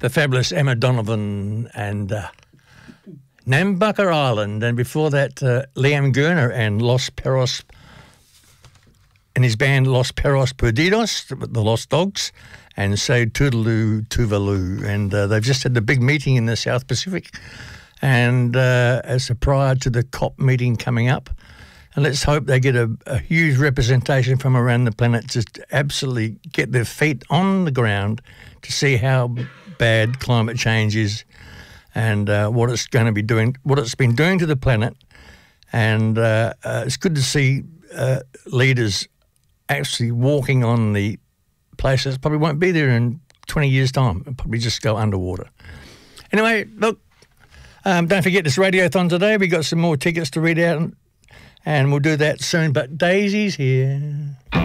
the fabulous Emma Donovan and Nambucca Island, and before that Liam Gurner and Los Perros and his band Los Perros Perdidos, the Lost Dogs, and So Toodaloo Tuvalu, and they've just had the big meeting in the South Pacific, and as a prior to the COP meeting coming up, and let's hope they get a huge representation from around the planet to absolutely get their feet on the ground to see how bad climate change is, and what it's going to be doing, what it's been doing to the planet. And it's good to see leaders actually walking on the places probably won't be there in 20 years' time. It'll probably just go underwater. Anyway, look, don't forget this Radiothon today. We got some more tickets to read out, and we'll do that soon. But Daisy's here.